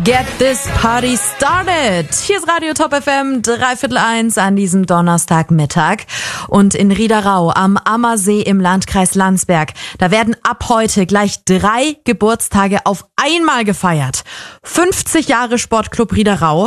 Get this party started. Hier ist Radio Top FM 1:03 an diesem Donnerstagmittag. Und in Riederau am Ammersee im Landkreis Landsberg, da werden ab heute gleich 3 Geburtstage auf einmal gefeiert. 50 Jahre Sportclub Riederau,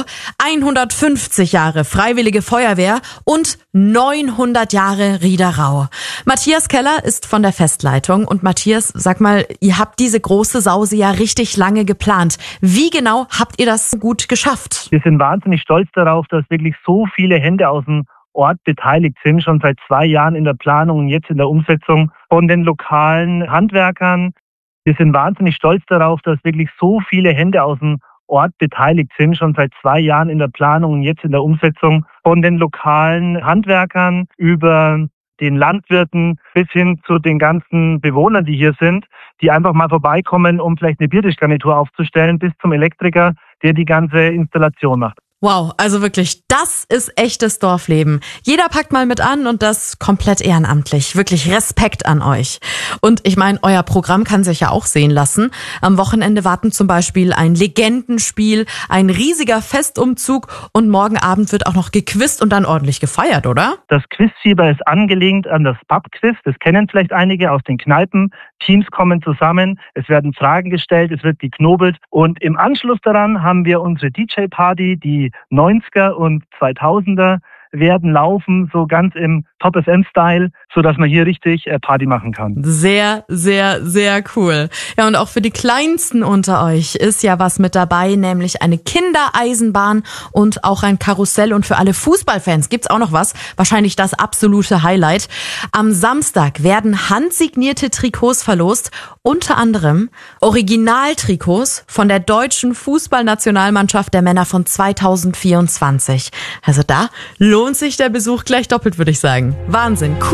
150 Jahre Freiwillige Feuerwehr und 900 Jahre Riederau. Matthias Keller ist von der Festleitung. Und Matthias, sag mal, ihr habt diese große Sause ja richtig lange geplant. Wie genau habt ihr das gut geschafft? Wir sind wahnsinnig stolz darauf, dass wirklich so viele Hände aus dem Ort beteiligt sind, schon seit 2 Jahren in der Planung und jetzt in der Umsetzung von den lokalen Handwerkern. Wir sind wahnsinnig stolz darauf, dass wirklich so viele Hände aus dem Ort beteiligt sind, schon seit 2 Jahren in der Planung und jetzt in der Umsetzung von den lokalen Handwerkern über den Landwirten bis hin zu den ganzen Bewohnern, die hier sind, die einfach mal vorbeikommen, um vielleicht eine Biertischgarnitur aufzustellen, bis zum Elektriker, der die ganze Installation macht. Wow, also wirklich, das ist echtes Dorfleben. Jeder packt mal mit an und das komplett ehrenamtlich. Wirklich Respekt an euch. Und ich meine, euer Programm kann sich ja auch sehen lassen. Am Wochenende warten zum Beispiel ein Legendenspiel, ein riesiger Festumzug und morgen Abend wird auch noch gequizt und dann ordentlich gefeiert, oder? Das Quizfieber ist angelehnt an das Pub-Quiz. Das kennen vielleicht einige aus den Kneipen. Teams kommen zusammen, es werden Fragen gestellt, es wird geknobelt. Und im Anschluss daran haben wir unsere DJ-Party, die 90er und 2000er werden laufen, so ganz im Top-FM-Style, sodass man hier richtig Party machen kann. Sehr, sehr, sehr cool. Ja, und auch für die Kleinsten unter euch ist ja was mit dabei, nämlich eine Kindereisenbahn und auch ein Karussell. Und für alle Fußballfans gibt's auch noch was, wahrscheinlich das absolute Highlight. Am Samstag werden handsignierte Trikots verlost, unter anderem Originaltrikots von der deutschen Fußballnationalmannschaft der Männer von 2024. Also da lohnt sich der Besuch gleich doppelt, würde ich sagen. Wahnsinn, cool.